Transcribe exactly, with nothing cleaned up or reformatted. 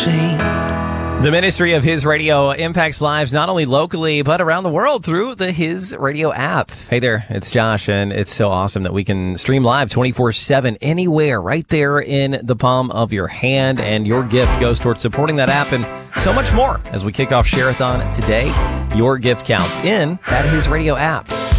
ashamed. The ministry of His Radio impacts lives not only locally, but around the world through the His Radio app. Hey there, it's Josh, and it's so awesome that we can stream live twenty-four seven anywhere, right there in the palm of your hand. And your gift goes towards supporting that app and so much more as we kick off Share-a-thon today. Your gift counts in that His Radio app.